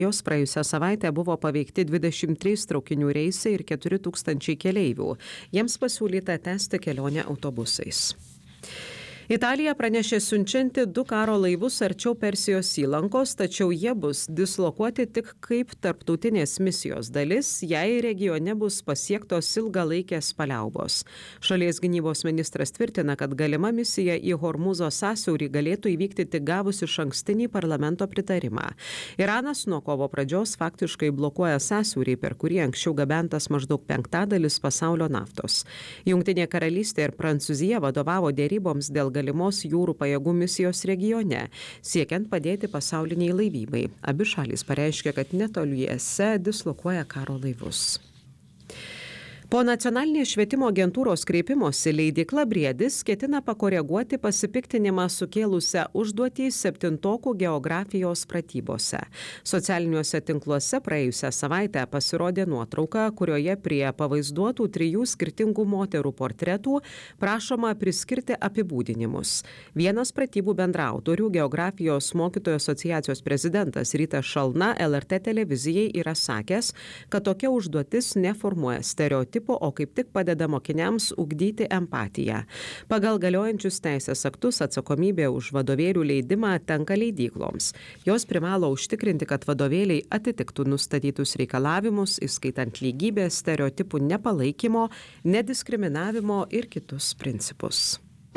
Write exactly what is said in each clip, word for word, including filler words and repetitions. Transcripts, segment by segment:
Jos praėjusią savaitę buvo paveikti dvidešimt trys traukinių reisai ir keturi tūkstančiai keleivių. Jiems pasiūlyta tęsti kelionę autobusais. Italija pranešė siunčianti du karo laivus arčiau Persijos įlankos, tačiau jie bus dislokuoti tik kaip tarptautinės misijos dalis, jei regione bus pasiektos ilgalaikės paliaubos. Šalies gynybos ministras tvirtina, kad galima misija į Hormūzo sąsiaurį galėtų įvykti tik gavus išankstinį parlamento pritarimą. Iranas nuo kovo pradžios faktiškai blokuoja sąsiaurį, per kurį anksčiau gabentas maždaug penktadalis pasaulio naftos. Jungtinė karalystė ir Prancūzija vadovavo dėryboms dėl galimos jūrų pajėgų misijos regione, siekiant padėti pasauliniai laivybai. Abi šalys pareiškė, kad netoliese dislokuoja karo laivus. Po nacionalinės švietimo agentūros kreipimosi leidykla Briedis ketina pakoreguoti pasipiktinimą sukėlusią užduotį septintokų geografijos pratybose. Socialiniuose tinkluose praėjusią savaitę pasirodė nuotrauka, kurioje prie pavaizduotų trijų skirtingų moterų portretų prašoma priskirti apibūdinimus. Vienas pratybų bendraautorių, geografijos mokytojų asociacijos prezidentas Rytas Šalna L R T televizijai yra sakęs, kad tokia užduotis neformuoja stereotipų, o kaip tik padeda mokiniams ugdyti empatiją. Pagal galiojančius teisės aktus atsakomybė už vadovėlių leidimą tenka leidykloms. Jos privalo užtikrinti, kad vadovėliai atitiktų nustatytus reikalavimus, įskaitant lygybės, stereotipų nepalaikymo, nediskriminavimo ir kitus principus.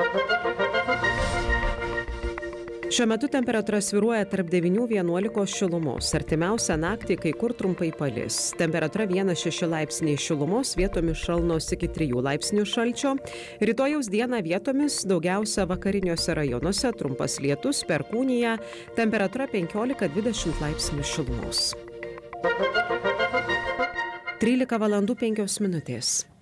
Šiuo metu temperatūra svyruoja tarp devynių vienuolikos šilumos. Artimiausią naktį kai kur trumpai palis. Temperatūra vienas šeši laipsniai šilumos, vietomis šalnos iki trijų laipsnių šalčio. Rytojaus dieną vietomis daugiausia vakariniuose rajonuose trumpas lietus, perkūnija, temperatūra penkiolika dvidešimt laipsnių šilumos. trylika valandų penkios minutės.